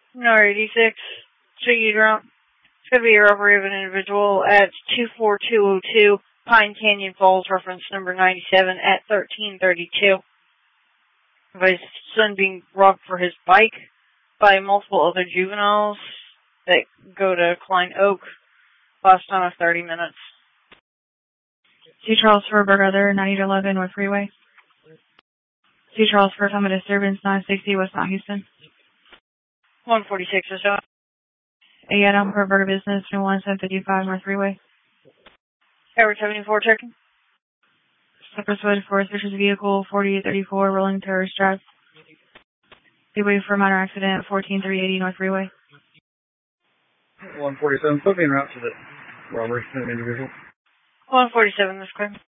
No, 86. Chiggy drunk. It's going to be a robbery of an individual at 24202 Pine Canyon Falls, reference number 97 at 1332. Of his son being robbed for his bike by multiple other juveniles that go to Klein Oak. Last time of 30 minutes. C. Charles for Brother 9011 North Freeway. C. Charles for Time of Disturbance 960 West Mount Houston. 146 or so. A. Adam for Burger Business 21755 North Freeway. Tower 74 checking. Cypresswood for suspicious vehicle 4834 Rolling Terrace Drive. Leeway for minor accident 14380 North Freeway. 147, put me en route to the robbery of an individual. 147 this clear.